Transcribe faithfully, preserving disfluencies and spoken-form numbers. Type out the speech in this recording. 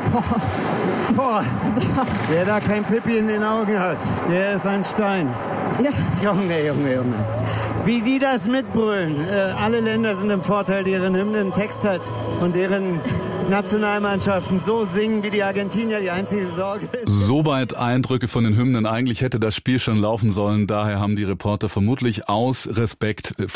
Boah, wer da kein Pipi in den Augen hat, der ist ein Stein. Ja. Junge, Junge, Junge. Wie die das mitbrüllen. Äh, alle Länder sind im Vorteil, deren Hymne einen Text hat und deren Nationalmannschaften so singen wie die Argentinier. Die einzige Sorge ist... Soweit Eindrücke von den Hymnen. Eigentlich hätte das Spiel schon laufen sollen. Daher haben die Reporter vermutlich aus Respekt